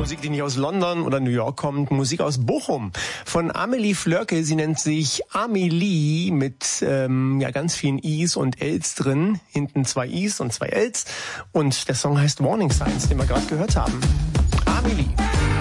Musik, die nicht aus London oder New York kommt, Musik aus Bochum von Amelie Flörke. Sie nennt sich Amelie mit ganz vielen I's und L's drin. Hinten 2 I's und 2 L's. Und der Song heißt Warning Signs, den wir gerade gehört haben. Amelie.